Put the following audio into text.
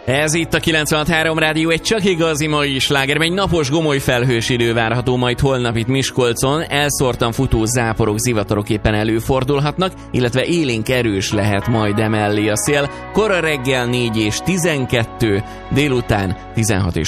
Ez itt a 96.3 Rádió, egy csak igazi mai slágerben, egy napos gomoly felhős idő várható majd holnap itt Miskolcon, elszórtan futó záporok, zivatarok éppen előfordulhatnak, illetve élénk erős lehet majd emellé a szél. Kora reggel 4 és 12, délután 16 és